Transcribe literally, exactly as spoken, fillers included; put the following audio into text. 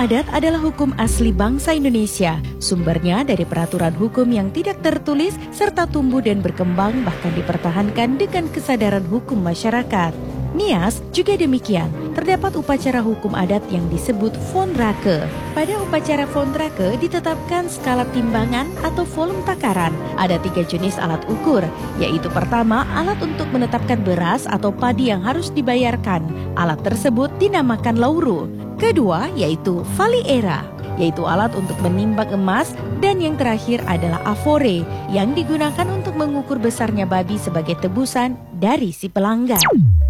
adat adalah hukum asli bangsa Indonesia. Sumbernya dari peraturan hukum yang tidak tertulis serta tumbuh dan berkembang bahkan dipertahankan dengan kesadaran hukum masyarakat. Nias juga demikian, terdapat upacara hukum adat yang disebut Vondrake. Pada upacara Vondrake ditetapkan skala timbangan atau volume takaran. Ada tiga jenis alat ukur, yaitu pertama alat untuk menetapkan beras atau padi yang harus dibayarkan. Alat tersebut dinamakan lauru. Kedua yaitu valiera, yaitu alat untuk menimbang emas, dan yang terakhir adalah afore yang digunakan untuk mengukur besarnya babi sebagai tebusan dari si pelanggan.